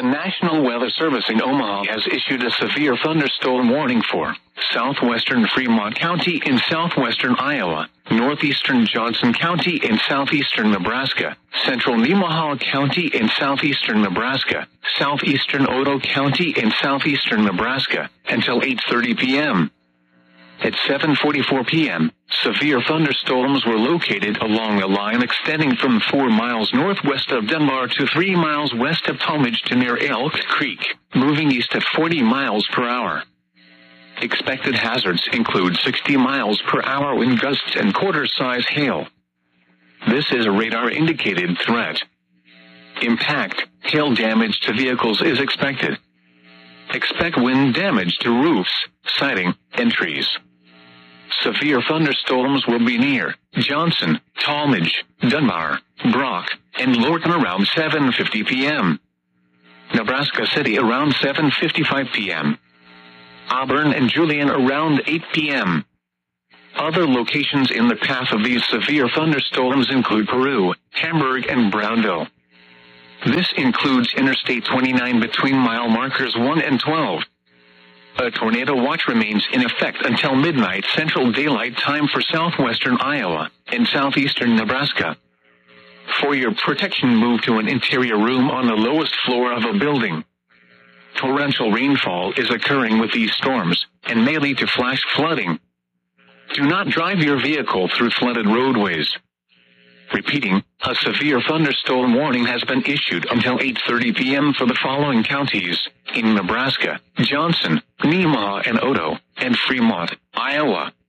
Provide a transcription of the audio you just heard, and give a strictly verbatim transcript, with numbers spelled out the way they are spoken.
The National Weather Service in Omaha has issued a severe thunderstorm warning for southwestern Fremont County in southwestern Iowa, northeastern Johnson County in southeastern Nebraska, central Nemaha County in southeastern Nebraska, southeastern Otoe County in southeastern Nebraska, until eight thirty p.m. At seven forty-four p.m., severe thunderstorms were located along a line extending from four miles northwest of Dunbar to three miles west of Talmadge to near Elk Creek, moving east at forty miles per hour. Expected hazards include sixty miles per hour wind gusts and quarter-size hail. This is a radar-indicated threat. Impact, hail damage to vehicles is expected. Expect wind damage to roofs, siding, and trees. Severe thunderstorms will be near Johnson, Talmadge, Dunbar, Brock, and Lorton around seven fifty p.m. Nebraska City around seven fifty-five p.m. Auburn and Julian around eight p.m. Other locations in the path of these severe thunderstorms include Peru, Hamburg, and Brownville. This includes Interstate twenty-nine between mile markers one and twelve. A tornado watch remains in effect until midnight Central Daylight Time for southwestern Iowa and southeastern Nebraska. For your protection, move to an interior room on the lowest floor of a building. Torrential rainfall is occurring with these storms and may lead to flash flooding. Do not drive your vehicle through flooded roadways. Repeating, a severe thunderstorm warning has been issued until eight thirty p.m. for the following counties in Nebraska: Johnson, Nemaha and Otoe, and Fremont, Iowa.